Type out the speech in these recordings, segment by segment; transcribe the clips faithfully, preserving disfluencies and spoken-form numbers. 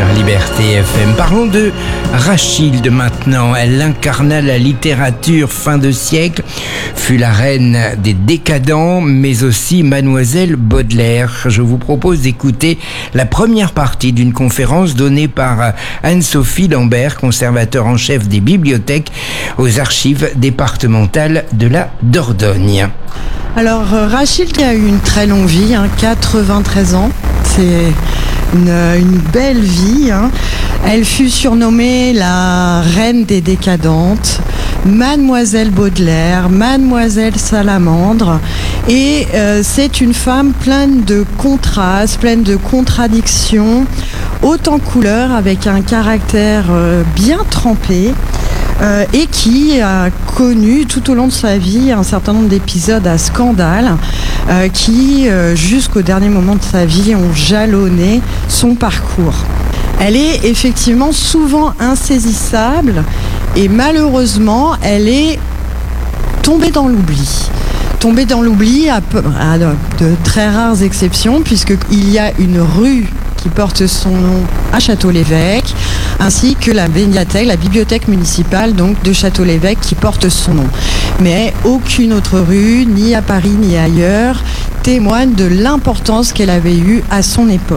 sur Liberté F M. Parlons de Rachilde maintenant. Elle incarna la littérature fin de siècle, fut la reine des décadents, mais aussi Mademoiselle Baudelaire. Je vous propose d'écouter la première partie d'une conférence donnée par Anne-Sophie Lambert, conservateur en chef des bibliothèques aux archives départementales de la Dordogne. Alors Rachilde a eu une très longue vie, hein, quatre-vingt-treize ans. C'est une, une belle vie. Hein. Elle fut surnommée la reine des décadentes, Mademoiselle Baudelaire, Mademoiselle Salamandre. Et euh, c'est une femme pleine de contrastes, pleine de contradictions, haute en couleurs, avec un caractère euh, bien trempé. Euh, et qui a connu tout au long de sa vie un certain nombre d'épisodes à scandale euh, qui, euh, jusqu'au dernier moment de sa vie, ont jalonné son parcours. Elle est effectivement souvent insaisissable et malheureusement, elle est tombée dans l'oubli. Tombée dans l'oubli à, à de très rares exceptions, puisqu'il y a une rue qui porte son nom à Château-l'Évêque, ainsi que la médiathèque, la bibliothèque municipale donc de Château-l'Évêque qui porte son nom. Mais aucune autre rue, ni à Paris ni ailleurs, témoigne de l'importance qu'elle avait eue à son époque.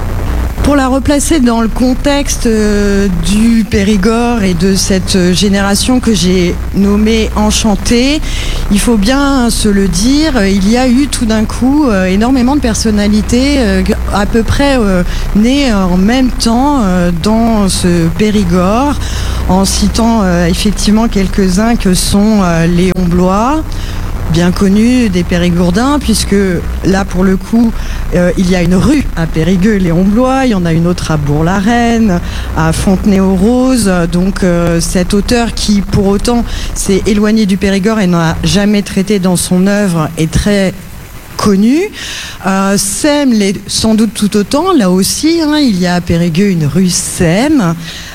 Pour la replacer dans le contexte euh, du Périgord et de cette génération que j'ai nommée enchantée, il faut bien se le dire, il y a eu tout d'un coup euh, énormément de personnalités euh, à peu près euh, nées en même temps euh, dans ce Périgord, en citant euh, effectivement quelques-uns que sont euh, Léon Bloy, bien connu des Périgourdins, puisque là pour le coup euh, il y a une rue à Périgueux, Léon Bloy, il y en a une autre à Bourg-la-Reine, à Fontenay-aux-Roses, donc euh, cet auteur qui pour autant s'est éloigné du Périgord et n'a jamais traité dans son œuvre est très connu. Euh, Sème l'est sans doute tout autant, là aussi hein, il y a à Périgueux une rue Sème.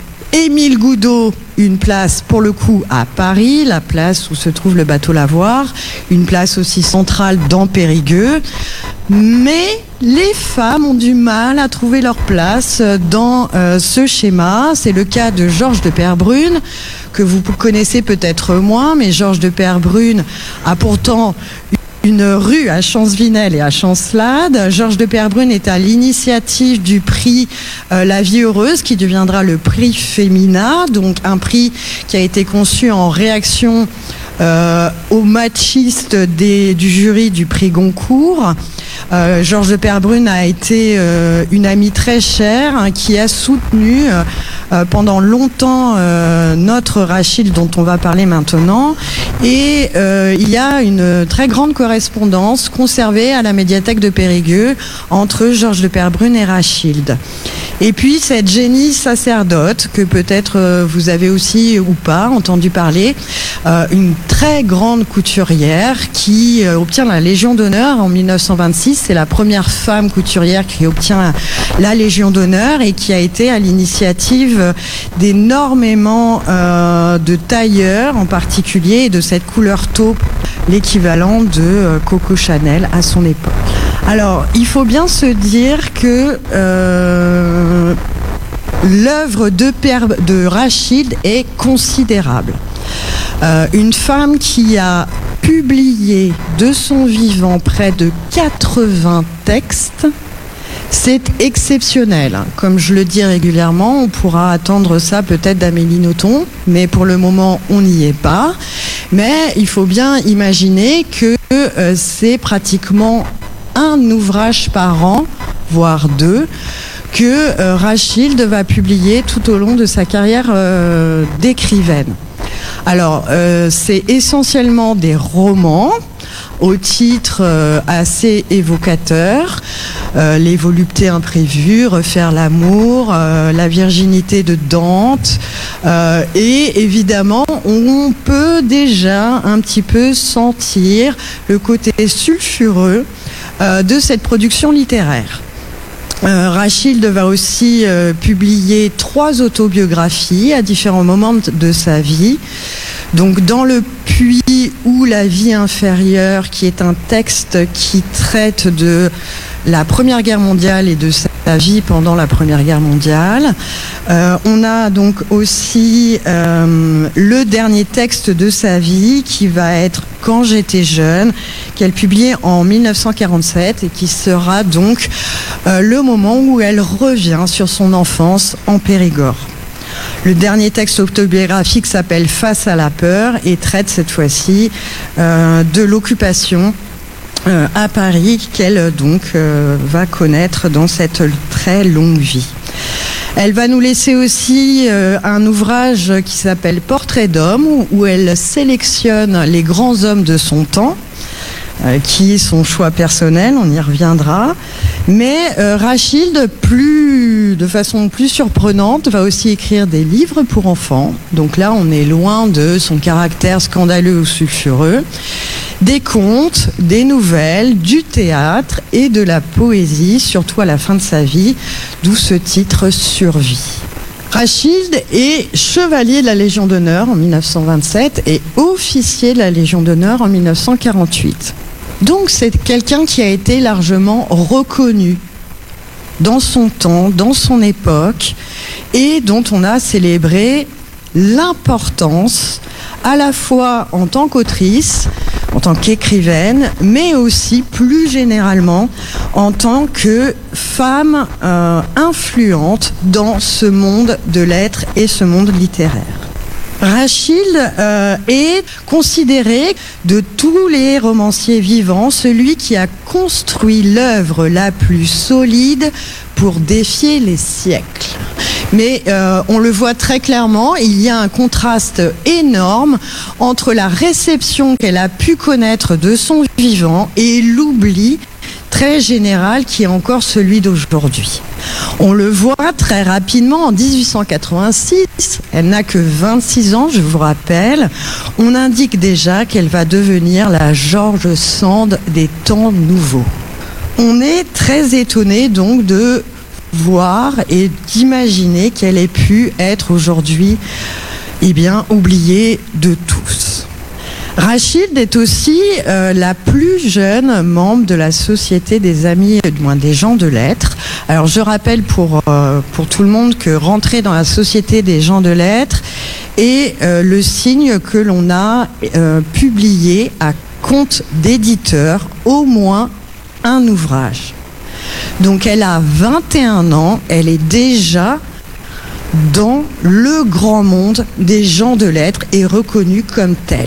Émile Goudot, une place pour le coup à Paris, la place où se trouve le bateau Lavoir, une place aussi centrale dans Périgueux. Mais les femmes ont du mal à trouver leur place dans euh, ce schéma. C'est le cas de Georges de Perbrune, que vous connaissez peut-être moins, mais Georges de Perbrune a pourtant une rue à Champsvinel et à Chancelade. Georges de Perbrune est à l'initiative du prix euh, La Vie Heureuse, qui deviendra le prix Femina, donc un prix qui a été conçu en réaction euh, aux machistes des, du jury du prix Goncourt. Euh, Georges de Perbrune a été euh, une amie très chère hein, qui a soutenu euh, pendant longtemps euh, notre Rachilde dont on va parler maintenant. Et euh, il y a une très grande correspondance conservée à la médiathèque de Périgueux entre Georges de Perbrune et Rachilde. Et puis cette génie sacerdote que peut-être euh, vous avez aussi ou pas entendu parler, euh, une très grande couturière qui euh, obtient la Légion d'honneur en mille neuf cent vingt-six. C'est la première femme couturière qui obtient la Légion d'honneur et qui a été à l'initiative d'énormément euh, de tailleurs en particulier et de cette couleur taupe, l'équivalent de euh, Coco Chanel à son époque. Alors, il faut bien se dire que euh, l'œuvre de, Per- de Rachilde est considérable. Euh, une femme qui a publié de son vivant près de quatre-vingts textes, c'est exceptionnel. Comme je le dis régulièrement, on pourra attendre ça peut-être d'Amélie Nothomb, mais pour le moment, on n'y est pas. Mais il faut bien imaginer que euh, c'est pratiquement un ouvrage par an, voire deux, que euh, Rachilde va publier tout au long de sa carrière euh, d'écrivaine. Alors, euh, c'est essentiellement des romans au titre euh, assez évocateur, euh, Les voluptés imprévues, Refaire l'amour, euh, La virginité de Dante, euh, et évidemment, on peut déjà un petit peu sentir le côté sulfureux euh, de cette production littéraire. Euh, Rachilde va aussi euh, publier trois autobiographies à différents moments de sa vie. Donc dans Le Puits ou La vie inférieure, qui est un texte qui traite de la Première Guerre mondiale et de sa sa vie pendant la Première Guerre mondiale. Euh, on a donc aussi euh, le dernier texte de sa vie qui va être « Quand j'étais jeune », qu'elle publie en mille neuf cent quarante-sept et qui sera donc euh, le moment où elle revient sur son enfance en Périgord. Le dernier texte autobiographique s'appelle « Face à la peur » et traite cette fois-ci euh, de l'occupation euh, à Paris qu'elle donc euh, va connaître dans cette très longue vie. Elle va nous laisser aussi euh, un ouvrage qui s'appelle « Portrait d'homme » où elle sélectionne les grands hommes de son temps, euh, qui est son choix personnel, on y reviendra. Mais euh, Rachilde, plus, de façon plus surprenante, va aussi écrire des livres pour enfants. Donc là, on est loin de son caractère scandaleux ou sulfureux. Des contes, des nouvelles, du théâtre et de la poésie, surtout à la fin de sa vie, d'où ce titre Survie. Rachilde est chevalier de la Légion d'honneur en mille neuf cent vingt-sept et officier de la Légion d'honneur en mille neuf cent quarante-huit. Donc c'est quelqu'un qui a été largement reconnu dans son temps, dans son époque, et dont on a célébré l'importance à la fois en tant qu'autrice, en tant qu'écrivaine, mais aussi plus généralement en tant que femme euh, influente dans ce monde de lettres et ce monde littéraire. Rachilde euh, est considéré de tous les romanciers vivants celui qui a construit l'œuvre la plus solide pour défier les siècles. Mais euh, on le voit très clairement, il y a un contraste énorme entre la réception qu'elle a pu connaître de son vivant et l'oubli très général qui est encore celui d'aujourd'hui. On le voit très rapidement en dix-huit cent quatre-vingt-six, elle n'a que vingt-six ans, je vous rappelle, on indique déjà qu'elle va devenir la George Sand des temps nouveaux. On est très étonné donc de voir et d'imaginer qu'elle ait pu être aujourd'hui eh bien, oubliée de tous. Rachilde est aussi euh, la plus jeune membre de la Société des Amis, du moins des gens de lettres. Alors je rappelle pour, euh, pour tout le monde que rentrer dans la Société des gens de lettres est euh, le signe que l'on a euh, publié à compte d'éditeur au moins un ouvrage. Donc elle a vingt et un ans, elle est déjà dans le grand monde des gens de lettres et reconnue comme telle.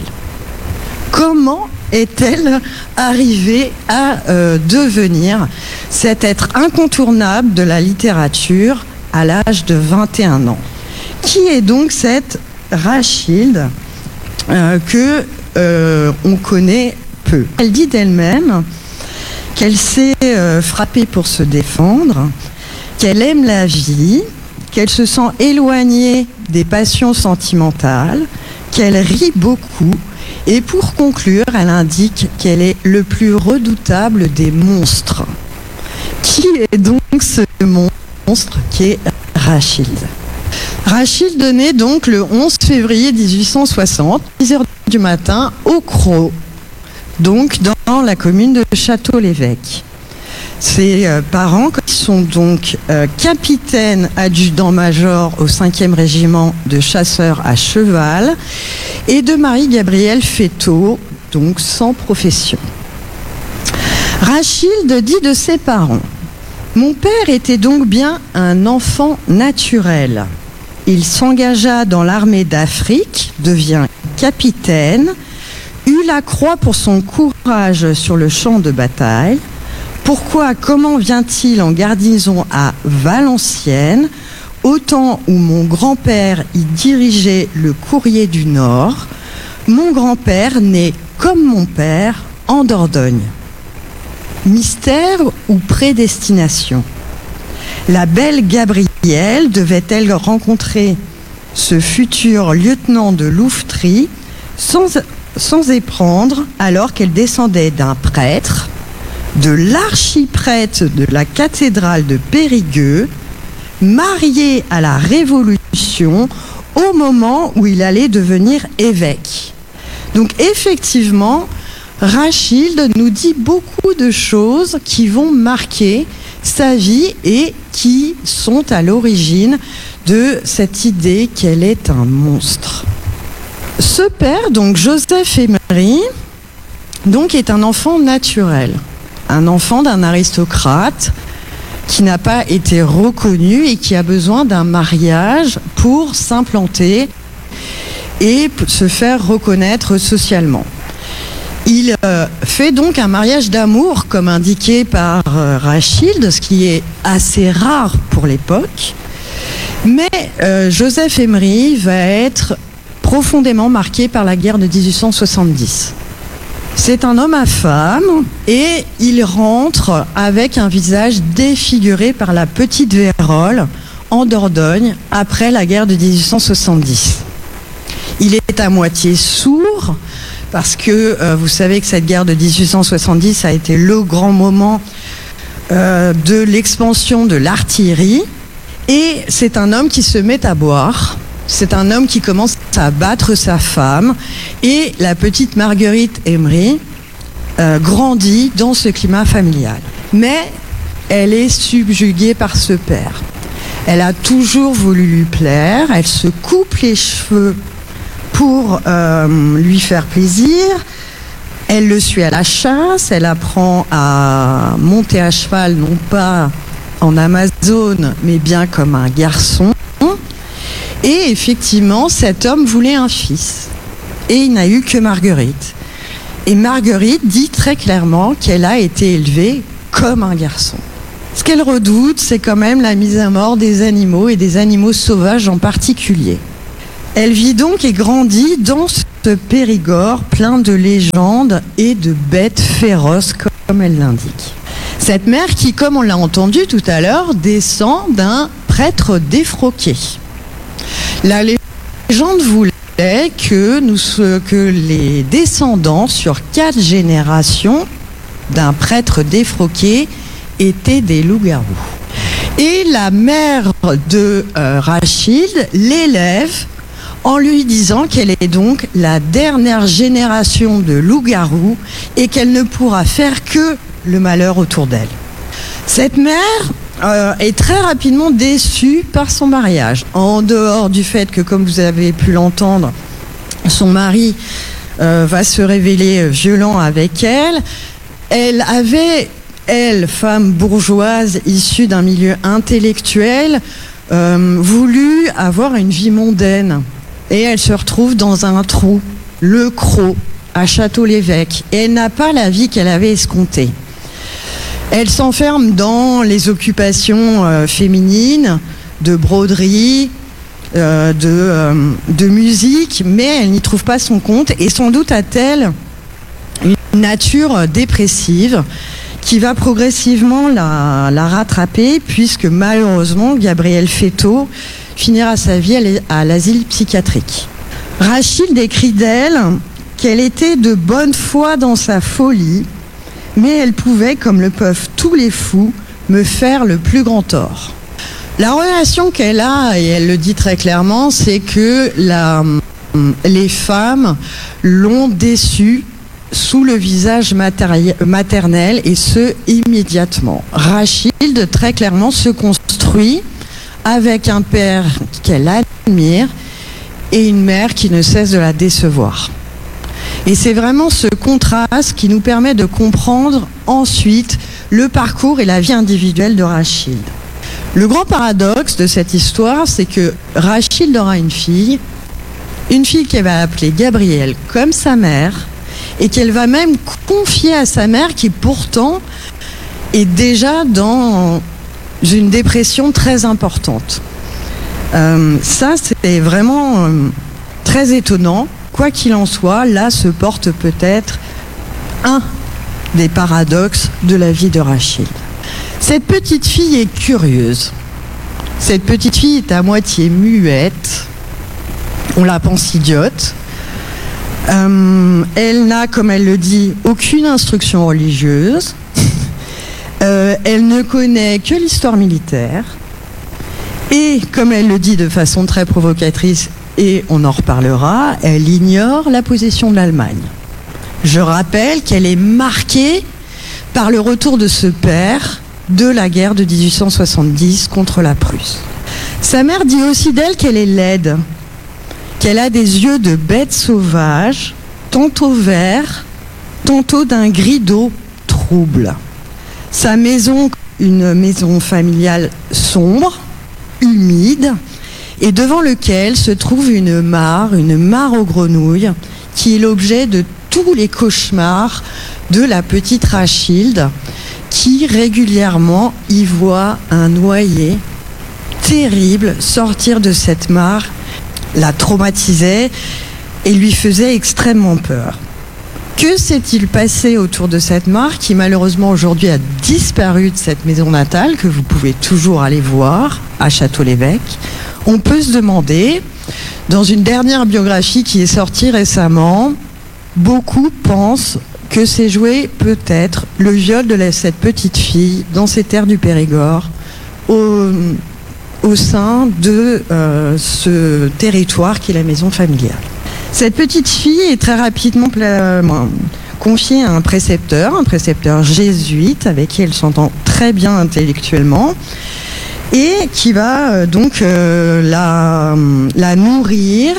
Comment est-elle arrivée à euh, devenir cet être incontournable de la littérature à l'âge de vingt et un ans? Qui est donc cette Rachilde euh, que euh, on connaît peu? Elle dit d'elle-même qu'elle s'est euh, frappée pour se défendre, qu'elle aime la vie, qu'elle se sent éloignée des passions sentimentales, qu'elle rit beaucoup, et pour conclure, elle indique qu'elle est le plus redoutable des monstres. Qui est donc ce monstre qui est Rachilde? Rachilde naît donc le onze février dix-huit cent soixante, dix heures du matin, au Crau, donc dans la commune de Château-l'Évêque. Ses euh, parents sont donc euh, capitaines adjudants-majors au cinquième régiment de chasseurs à cheval et de Marie-Gabrielle Féteau, donc sans profession. Rachilde dit de ses parents: « Mon père était donc bien un enfant naturel. Il s'engagea dans l'armée d'Afrique, devient capitaine, eut la croix pour son courage sur le champ de bataille. Pourquoi, comment vient-il en garnison à Valenciennes, au temps où mon grand-père y dirigeait le courrier du Nord? Mon grand-père naît comme mon père en Dordogne. » Mystère ou prédestination? La belle Gabrielle devait-elle rencontrer ce futur lieutenant de louveterie sans, sans éprendre alors qu'elle descendait d'un prêtre, de l'archiprêtre de la cathédrale de Périgueux, marié à la Révolution au moment où il allait devenir évêque. Donc effectivement, Rachilde nous dit beaucoup de choses qui vont marquer sa vie et qui sont à l'origine de cette idée qu'elle est un monstre. Ce père, donc Joseph Emery, donc est un enfant naturel, un enfant d'un aristocrate qui n'a pas été reconnu et qui a besoin d'un mariage pour s'implanter et se faire reconnaître socialement. Il euh, fait donc un mariage d'amour, comme indiqué par euh, Rachilde, ce qui est assez rare pour l'époque. Mais euh, Joseph Emery va être profondément marqué par la guerre de dix-huit cent soixante-dix. C'est un homme à femme et il rentre avec un visage défiguré par la petite vérole en Dordogne après la guerre de dix-huit cent soixante-dix. Il est à moitié sourd parce que euh, vous savez que cette guerre de dix-huit cent soixante-dix a été le grand moment euh, de l'expansion de l'artillerie. Et c'est un homme qui se met à boire. C'est un homme qui commence à battre sa femme. Et la petite Marguerite Emery euh, grandit dans ce climat familial. Mais elle est subjuguée par ce père. Elle a toujours voulu lui plaire. Elle se coupe les cheveux pour euh, lui faire plaisir. Elle le suit à la chasse. Elle apprend à monter à cheval, non pas en Amazone, mais bien comme un garçon. Et effectivement, cet homme voulait un fils. Et il n'a eu que Marguerite. Et Marguerite dit très clairement qu'elle a été élevée comme un garçon. Ce qu'elle redoute, c'est quand même la mise à mort des animaux et des animaux sauvages en particulier. Elle vit donc et grandit dans ce Périgord plein de légendes et de bêtes féroces, comme elle l'indique. Cette mère qui, comme on l'a entendu tout à l'heure, descend d'un prêtre défroqué. La légende voulait que, nous, que les descendants sur quatre générations d'un prêtre défroqué étaient des loups-garous. Et la mère de euh, Rachilde l'élève en lui disant qu'elle est donc la dernière génération de loups-garous et qu'elle ne pourra faire que le malheur autour d'elle. Cette mère euh, est très rapidement déçue par son mariage, en dehors du fait que, comme vous avez pu l'entendre, son mari euh, va se révéler violent avec elle. Elle avait, elle, femme bourgeoise issue d'un milieu intellectuel, euh, voulu avoir une vie mondaine. Et elle se retrouve dans un trou, le Crau, à Château-l'Évêque. Et elle n'a pas la vie qu'elle avait escomptée. Elle s'enferme dans les occupations euh, féminines, de broderie, euh, de, euh, de musique, mais elle n'y trouve pas son compte. Et sans doute a-t-elle une nature dépressive qui va progressivement la, la rattraper, puisque malheureusement, Gabrielle Fétaux finira sa vie à l'asile psychiatrique. Rachilde écrit d'elle qu'elle était de bonne foi dans sa folie, mais elle pouvait, comme le peuvent tous les fous, me faire le plus grand tort. La relation qu'elle a, et elle le dit très clairement, c'est que la, les femmes l'ont déçue sous le visage maternel, et ce, immédiatement. Rachilde, très clairement, se construit avec un père qu'elle admire et une mère qui ne cesse de la décevoir. Et c'est vraiment ce contraste qui nous permet de comprendre ensuite le parcours et la vie individuelle de Rachilde. Le grand paradoxe de cette histoire, c'est que Rachilde aura une fille, une fille qu'elle va appeler Gabrielle comme sa mère, et qu'elle va même confier à sa mère qui pourtant est déjà dans une dépression très importante. Euh, ça, c'est vraiment euh, très étonnant. Quoi qu'il en soit, là se porte peut-être un des paradoxes de la vie de Rachilde. Cette petite fille est curieuse. Cette petite fille est à moitié muette. On la pense idiote. Euh, elle n'a, comme elle le dit, aucune instruction religieuse. Euh, elle ne connaît que l'histoire militaire. Et, comme elle le dit de façon très provocatrice, et on en reparlera, elle ignore la position de l'Allemagne. Je rappelle qu'elle est marquée par le retour de ce père de la guerre de dix-huit cent soixante-dix contre la Prusse. Sa mère dit aussi d'elle qu'elle est laide, qu'elle a des yeux de bête sauvage, tantôt verts, tantôt d'un gris d'eau trouble. Sa maison, une maison familiale sombre, humide, et devant lequel se trouve une mare, une mare aux grenouilles, qui est l'objet de tous les cauchemars de la petite Rachilde, qui régulièrement y voit un noyé terrible sortir de cette mare, la traumatisait et lui faisait extrêmement peur. Que s'est-il passé autour de cette mare qui malheureusement aujourd'hui a disparu de cette maison natale que vous pouvez toujours aller voir à Château-l'Évêque? On peut se demander, dans une dernière biographie qui est sortie récemment, beaucoup pensent que c'est joué peut-être le viol de la, cette petite fille dans ces terres du Périgord au, au sein de euh, ce territoire qui est la maison familiale. Cette petite fille est très rapidement pla- confiée à un précepteur, un précepteur jésuite avec qui elle s'entend très bien intellectuellement et qui va euh, donc euh, la, la nourrir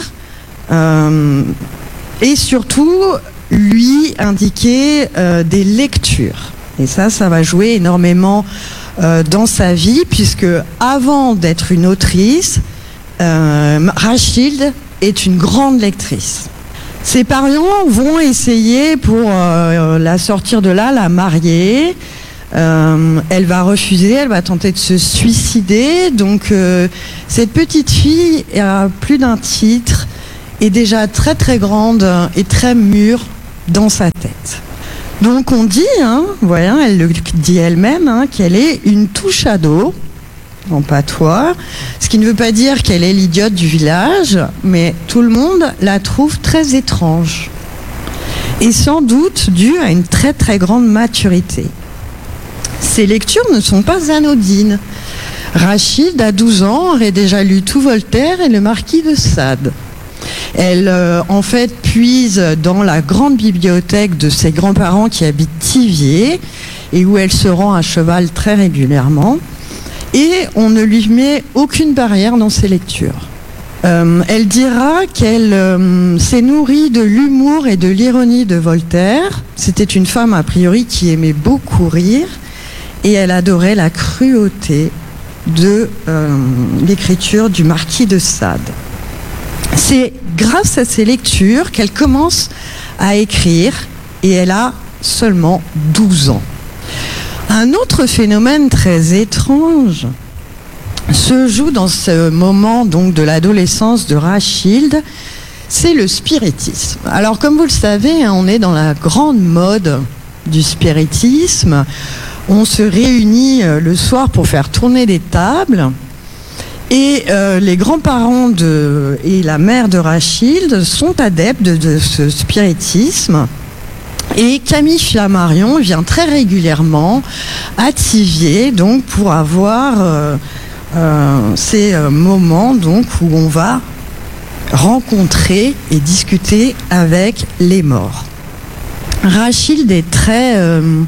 euh, et surtout lui indiquer euh, des lectures. Et ça, ça va jouer énormément euh, dans sa vie puisque avant d'être une autrice, euh, Rachilde est une grande lectrice. Ses parents vont essayer pour euh, la sortir de là, la marier. Euh, elle va refuser, elle va tenter de se suicider. Donc euh, cette petite fille a plus d'un titre, est déjà très très grande et très mûre dans sa tête. Donc on dit, hein, voilà, elle le dit elle-même, hein, qu'elle est une touche à d'eau en patois, ce qui ne veut pas dire qu'elle est l'idiote du village, mais tout le monde la trouve très étrange. Et sans doute due à une très très grande maturité. Ces lectures ne sont pas anodines. Rachilde, à douze ans, aurait déjà lu tout Voltaire et le Marquis de Sade. Elle, euh, en fait, puise dans la grande bibliothèque de ses grands-parents qui habitent Thiviers et où elle se rend à cheval très régulièrement. Et on ne lui met aucune barrière dans ses lectures. Euh, elle dira qu'elle euh, s'est nourrie de l'humour et de l'ironie de Voltaire. C'était une femme, a priori, qui aimait beaucoup rire et elle adorait la cruauté de euh, l'écriture du Marquis de Sade. C'est grâce à ces lectures qu'elle commence à écrire et elle a seulement douze ans. Un autre phénomène très étrange se joue dans ce moment donc de l'adolescence de Rachilde, c'est le spiritisme. Alors comme vous le savez, on est dans la grande mode du spiritisme. On se réunit le soir pour faire tourner des tables. Et euh, les grands-parents de, et la mère de Rachilde sont adeptes de, de ce spiritisme. Et Camille Flammarion vient très régulièrement à Thiviers donc, pour avoir euh, euh, ces euh, moments donc, où on va rencontrer et discuter avec les morts. Rachilde est très euh,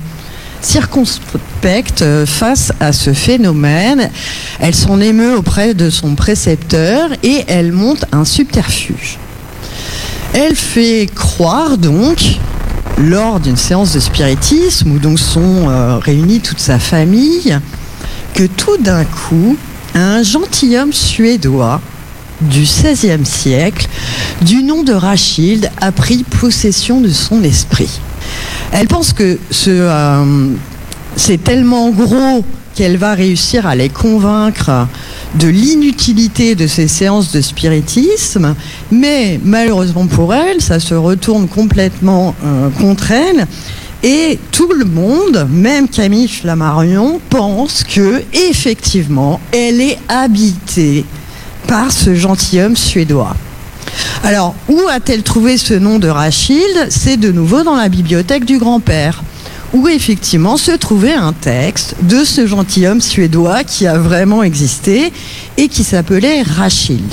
circonspecte face à ce phénomène. Elle s'en émeut auprès de son précepteur et elle monte un subterfuge. Elle fait croire donc, lors d'une séance de spiritisme où donc sont euh, réunis toute sa famille, que tout d'un coup, un gentilhomme suédois du seizième siècle, du nom de Rachilde, a pris possession de son esprit. Elle pense que ce, euh, c'est tellement gros qu'elle va réussir à les convaincre de l'inutilité de ces séances de spiritisme, mais malheureusement pour elle, ça se retourne complètement euh, contre elle, et tout le monde, même Camille Flammarion, pense que effectivement, elle est habitée par ce gentilhomme suédois. Alors, où a-t-elle trouvé ce nom de Rachilde? C'est de nouveau dans la bibliothèque du grand-père, où effectivement se trouvait un texte de ce gentilhomme suédois qui a vraiment existé et qui s'appelait Rachilde.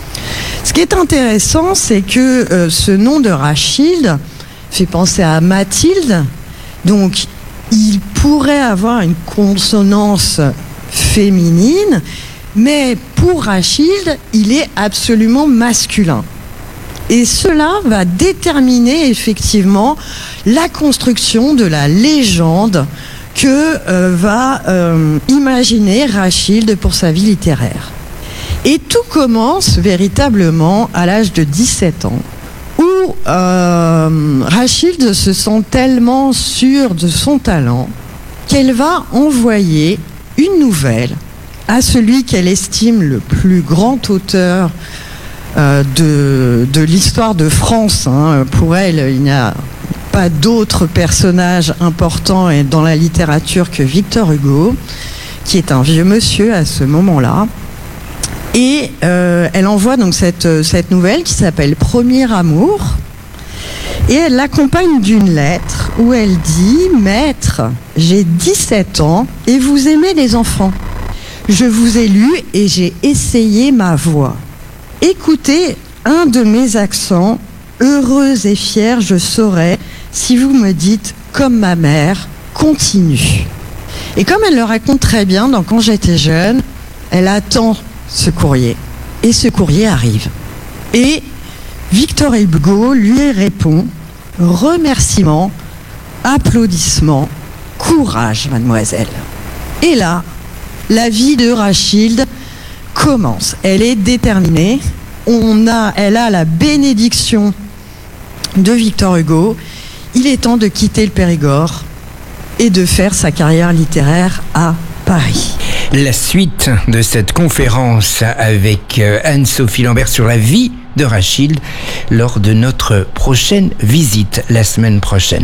Ce qui est intéressant, c'est que euh, ce nom de Rachilde fait penser à Mathilde. Donc, il pourrait avoir une consonance féminine, mais pour Rachilde, il est absolument masculin. Et cela va déterminer effectivement la construction de la légende que euh, va euh, imaginer Rachilde pour sa vie littéraire. Et tout commence véritablement à l'âge de dix-sept ans, où euh, Rachilde se sent tellement sûre de son talent qu'elle va envoyer une nouvelle à celui qu'elle estime le plus grand auteur euh, de, de l'histoire de France. Hein. Pour elle, il n'y a pas d'autre personnage important dans la littérature que Victor Hugo, qui est un vieux monsieur à ce moment-là. Et euh, elle envoie donc cette, cette nouvelle qui s'appelle Premier amour, et elle l'accompagne d'une lettre où elle dit « Maître, j'ai dix-sept ans et vous aimez les enfants. Je vous ai lu et j'ai essayé ma voix. Écoutez un de mes accents, heureuse et fière je saurai si vous me dites comme ma mère, continue. » Et comme elle le raconte très bien dans Quand j'étais jeune, elle attend ce courrier. Et ce courrier arrive. Et Victor Hugo lui répond « Remerciements, applaudissements, courage, mademoiselle. » Et là, la vie de Rachilde commence. Elle est déterminée. On a, elle a la bénédiction de Victor Hugo. Il est temps de quitter le Périgord et de faire sa carrière littéraire à Paris. La suite de cette conférence avec Anne-Sophie Lambert sur la vie de Rachilde lors de notre prochaine visite la semaine prochaine.